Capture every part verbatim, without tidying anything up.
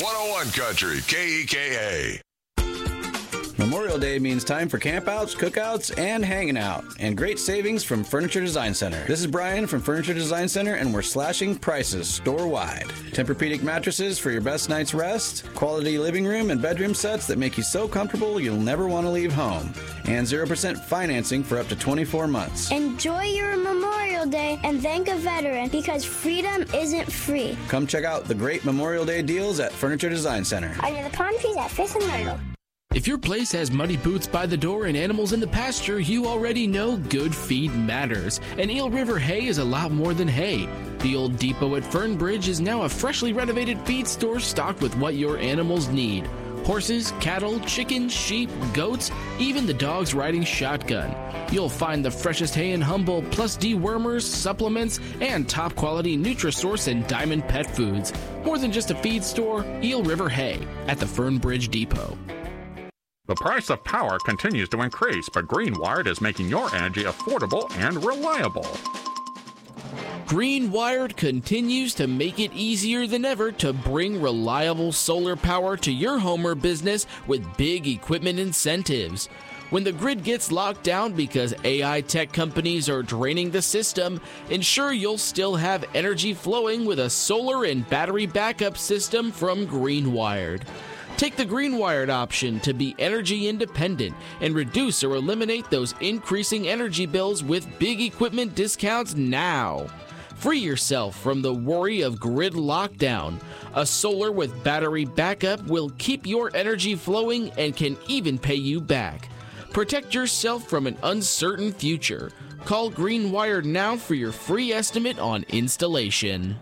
one oh one Country, K E K A. Memorial Day means time for campouts, cookouts, and hanging out, and great savings from Furniture Design Center. This is Brian from Furniture Design Center, and we're slashing prices store-wide. Tempur-Pedic mattresses for your best night's rest, quality living room and bedroom sets that make you so comfortable you'll never want to leave home, and zero percent financing for up to twenty-four months. Enjoy your Memorial Day and thank a veteran, because freedom isn't free. Come check out the great Memorial Day deals at Furniture Design Center. Under the palm trees at Fifth and Myrtle. If your place has muddy boots by the door and animals in the pasture, you already know good feed matters. And Eel River Hay is a lot more than hay. The old depot at Fernbridge is now a freshly renovated feed store stocked with what your animals need. Horses, cattle, chickens, sheep, goats, even the dogs riding shotgun. You'll find the freshest hay in Humboldt, plus dewormers, supplements, and top-quality Nutrisource and Diamond pet foods. More than just a feed store, Eel River Hay at the Fernbridge Depot. The price of power continues to increase, but Greenwired is making your energy affordable and reliable. Greenwired continues to make it easier than ever to bring reliable solar power to your home or business with big equipment incentives. When the grid gets locked down because A I tech companies are draining the system, ensure you'll still have energy flowing with a solar and battery backup system from Greenwired. Take the Greenwired option to be energy independent and reduce or eliminate those increasing energy bills with big equipment discounts now. Free yourself from the worry of grid lockdown. A solar with battery backup will keep your energy flowing and can even pay you back. Protect yourself from an uncertain future. Call Greenwired now for your free estimate on installation.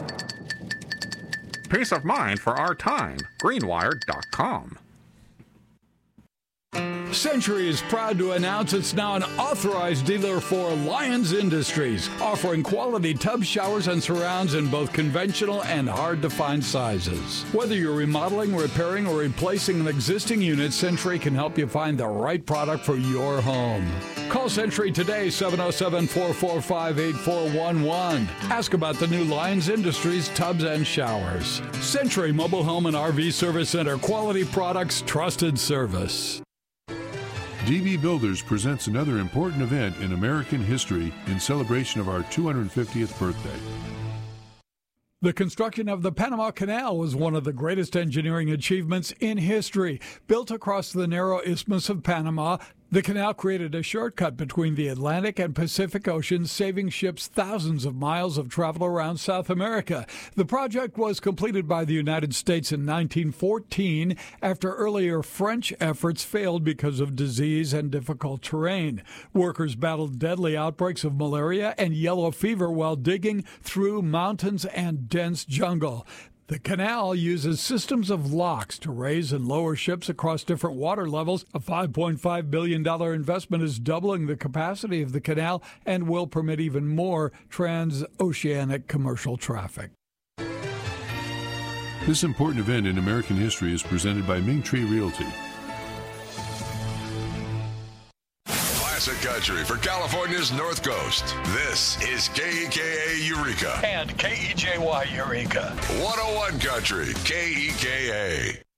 Peace of mind for our time. Greenwired dot com. Century is proud to announce it's now an authorized dealer for Lyons Industries, offering quality tub showers and surrounds in both conventional and hard-to-find sizes. Whether you're remodeling, repairing, or replacing an existing unit, Century can help you find the right product for your home. Call Century today, seven oh seven, four four five, eight four one one. Ask about the new Lyons Industries tubs and showers. Century Mobile Home and R V Service Center. Quality products, trusted service. D B Builders presents another important event in American history in celebration of our two hundred fiftieth birthday. The construction of the Panama Canal was one of the greatest engineering achievements in history. Built across the narrow Isthmus of Panama, the canal created a shortcut between the Atlantic and Pacific Oceans, saving ships thousands of miles of travel around South America. The project was completed by the United States in nineteen fourteen after earlier French efforts failed because of disease and difficult terrain. Workers battled deadly outbreaks of malaria and yellow fever while digging through mountains and dense jungle. The canal uses systems of locks to raise and lower ships across different water levels. A five point five billion dollars investment is doubling the capacity of the canal and will permit even more transoceanic commercial traffic. This important event in American history is presented by Ming Tree Realty. Classic Country for California's North Coast. This is K E K A Eureka. And K E J Y Eureka. one oh one Country, K E K A.